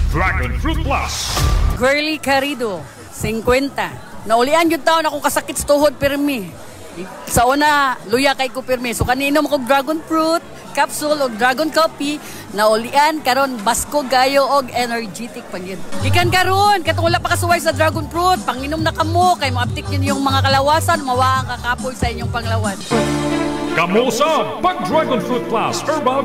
Dragon Fruit Plus. Girly Carido, 50. Naulian yung taon akong kasakit sa tuhod pirmi. Sa una, luya kay ko pirmi. So kanino mo kong dragon fruit, capsule o dragon coffee, naulian karon basko gayo og energetic pagid. Gikan karon katong wala pa kasuway sa dragon fruit, panginom na kamo kay maaptik yun yung mga kalawasan, mawa ang kakapoy sa inyong panglawan. Kamusa pag Dragon Fruit Plus Herbal